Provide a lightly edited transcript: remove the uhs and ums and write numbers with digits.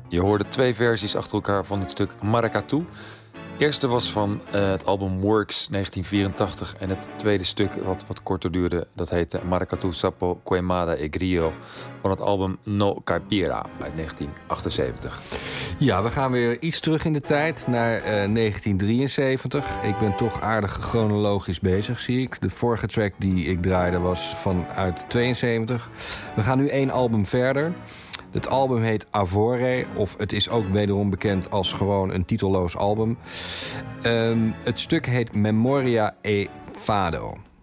Je hoorde 2 versies achter elkaar van het stuk Maracatu. De eerste was van het album Works 1984. En het tweede stuk, wat korter duurde, dat heette Maracatu Sapo Queimada e Grillo van het album No Caipira uit 1978. Ja, we gaan weer iets terug in de tijd, naar 1973. Ik ben toch aardig chronologisch bezig, zie ik. De vorige track die ik draaide was vanuit 72. We gaan nu 1 album verder. Het album heet Avore, of het is ook wederom bekend als gewoon een titelloos album. Het stuk heet Memoria e Fado.